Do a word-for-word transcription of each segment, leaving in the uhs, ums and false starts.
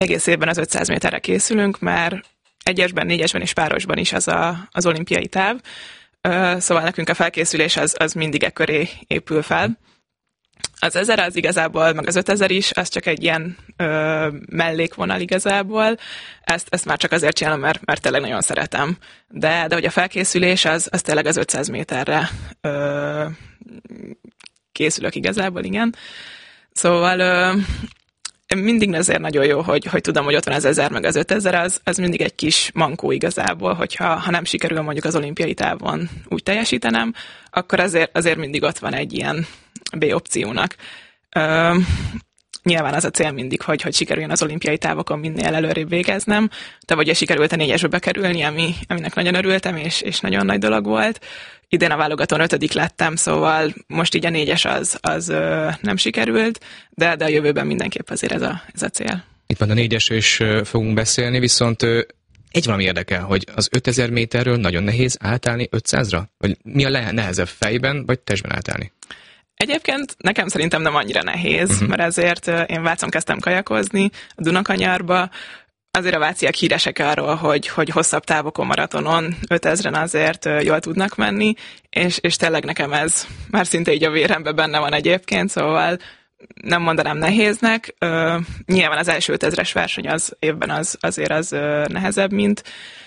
Egész évben az ötszáz méterre készülünk, mert egyesben, négyesben és párosban is az a, az olimpiai táv. Szóval nekünk a felkészülés az, az mindig e köré épül fel. Az ezer az igazából, meg az ötezer is, az csak egy ilyen ö, mellékvonal igazából. Ezt, ezt már csak azért csinálom, mert, mert tényleg nagyon szeretem. De, de hogy a felkészülés az, az tényleg az ötszáz méterre ö, készülök igazából, igen. Szóval ö, mindig azért nagyon jó, hogy, hogy tudom, hogy ott van az ezer meg az ötezer, az, az mindig egy kis mankó igazából, hogyha ha nem sikerül mondjuk az olimpiai távon úgy teljesítenem, akkor azért, azért mindig ott van egy ilyen B-opciónak. Ö, nyilván az a cél mindig, hogy, hogy sikerüljön az olimpiai távokon minél előrébb végeznem, de vagy sikerült a négyesbe bekerülni, ami, aminek nagyon örültem, és, és nagyon nagy dolog volt. Idén a válogatón ötödik lettem, szóval most így a négyes az, az ö, nem sikerült, de, de a jövőben mindenképp azért ez a, ez a cél. Itt van a négyesről is fogunk beszélni, viszont ö, egy valami érdekel, hogy az ötezer méterről nagyon nehéz átállni ötszázra? Vagy mi a nehezebb, fejben vagy testben átállni? Egyébként nekem szerintem nem annyira nehéz, uh-huh. mert ezért én Vácon kezdtem kajakozni, a Dunakanyarba. Azért a váciak híresek arról, hogy, hogy hosszabb távokon, maratonon, ötezren azért jól tudnak menni, és, és tényleg nekem ez már szinte így a véremben benne van egyébként, szóval nem mondanám nehéznek. Uh, nyilván az első ötezres verseny az évben az, azért az uh, nehezebb, mint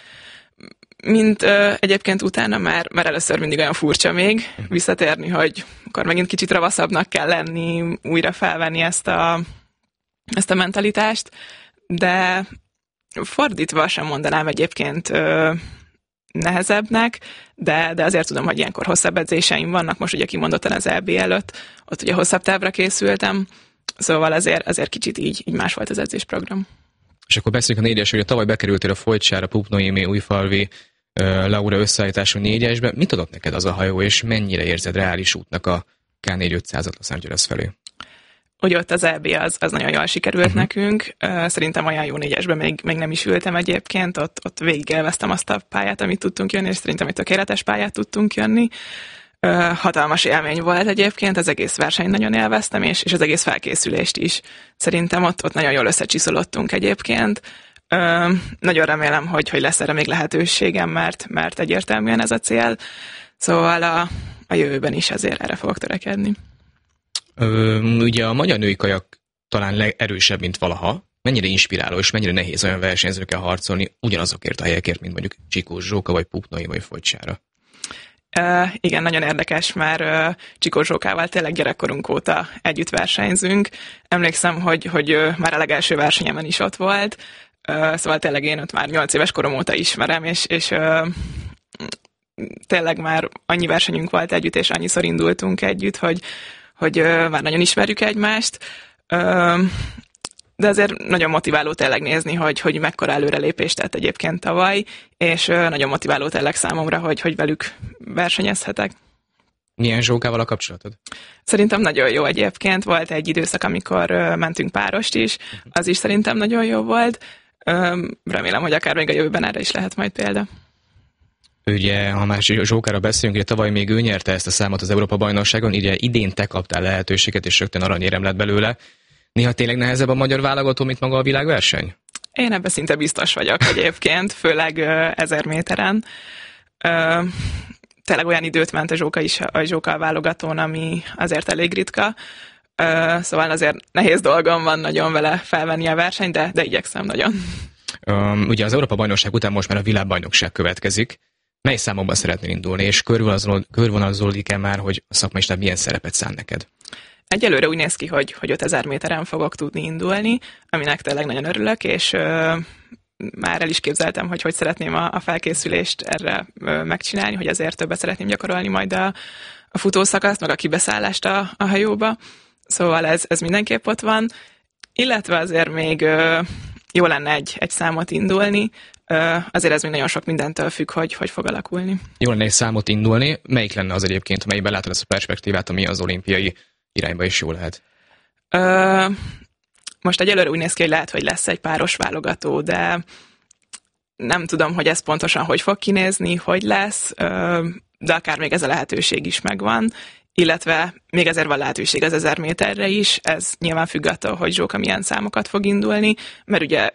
mint uh, egyébként utána már, már először mindig olyan furcsa még visszatérni, hogy akkor megint kicsit ravaszabbnak kell lenni, újra felvenni ezt a, ezt a mentalitást, de fordítva sem mondanám egyébként ö, nehezebbnek, de, de azért tudom, hogy ilyenkor hosszabb edzéseim vannak, most ugye kimondottan az é bé előtt, ott ugye hosszabb távra készültem, szóval azért, azért kicsit így, így más volt az edzésprogram. És akkor beszéljünk a négyesről, hogy tavaly bekerültél a Folytsára, Pup-Noémi, Újfalvi, Laura összeállítású négyesbe. Mit adott neked az a hajó, és mennyire érzed reális útnak a ká négy ötszázat Los Angeles felé? Ugye ott az é bé az, az nagyon jól sikerült uh-huh. nekünk. Szerintem olyan jó négyesben még, még nem is ültem egyébként. Ott, ott végig élveztem azt a pályát, amit tudtunk jönni, és szerintem egy tökéletes pályát tudtunk jönni. Hatalmas élmény volt egyébként, az egész versenyt nagyon élveztem, és, és az egész felkészülést is. Szerintem ott, ott nagyon jól összecsiszolottunk egyébként. Ö, nagyon remélem, hogy, hogy lesz erre még lehetőségem, mert, mert egyértelműen ez a cél. Szóval a, a jövőben is azért erre fogok törekedni. Ö, ugye a magyar női kajak talán legerősebb, mint valaha. Mennyire inspiráló és mennyire nehéz olyan versenyzőkkel harcolni ugyanazokért a helyekért, mint mondjuk Csikós Zsóka, vagy Pup-Noémi, vagy Folytsára? Uh, igen, nagyon érdekes, mert uh, Csikós Zsókával tényleg gyerekkorunk óta együtt versenyzünk. Emlékszem, hogy, hogy uh, már a legelső versenyemen is ott volt, uh, szóval tényleg én ott már nyolc éves korom óta ismerem, és, és uh, tényleg már annyi versenyünk volt együtt, és annyiszor indultunk együtt, hogy, hogy uh, már nagyon ismerjük egymást. Uh, de azért nagyon motiváló tényleg nézni, hogy, hogy mekkora előrelépést tett egyébként tavaly, és uh, nagyon motiváló tényleg számomra, hogy, hogy velük versenyezhetek. Milyen Zsókával a kapcsolatod? Szerintem nagyon jó egyébként. Volt egy időszak, amikor uh, mentünk párost is, az is szerintem nagyon jó volt. Uh, remélem, hogy akár még a jövőben erre is lehet majd példa. Ugye, ha már Zsókára beszélünk, ugye tavaly még ő nyerte ezt a számot az Európa-bajnokságon, ugye idén te kaptál lehetőséget, és rögtön aranyérem lett belőle. Néha tényleg nehezebb a magyar válogató, mint maga a világverseny? Én ebben szinte biztos vagyok egyébként, főleg uh, ezer méteren. Uh, tényleg olyan időt ment a Zsóka is, a Zsóka válogatón, ami azért elég ritka. Uh, szóval azért nehéz dolgom van nagyon vele felvenni a versenyt, de, de igyekszem nagyon. Um, ugye az Európa-bajnokság után most már a világbajnokság következik. Mely számokban szeretnél indulni, és körvonalazódik-e már, hogy a szakmai stáb milyen szerepet szán neked? Egyelőre úgy néz ki, hogy, hogy ötezer méteren fogok tudni indulni, aminek tényleg nagyon örülök, és ö, már el is képzeltem, hogy hogy szeretném a, a felkészülést erre ö, megcsinálni, hogy azért többet szeretném gyakorolni majd a, a futószakaszt, meg a kibeszállást a, a hajóba. Szóval ez, ez mindenképp ott van. Illetve azért még ö, jó lenne egy, egy számot indulni, ö, azért ez még nagyon sok mindentől függ, hogy hogy fog alakulni. Jó lenne egy számot indulni. Melyik lenne az egyébként, melyikben látod ezt a perspektívát, ami az olimpiai irányba is jó lehet? Ö, most egyelőre úgy néz ki, hogy lehet, hogy lesz egy páros válogató, de nem tudom, hogy ez pontosan hogy fog kinézni, hogy lesz, ö, de akár még ez a lehetőség is megvan. illetve még ezért van lehetőség az ezer méterre is, ez nyilván függ attól, hogy Zsóka milyen számokat fog indulni, mert ugye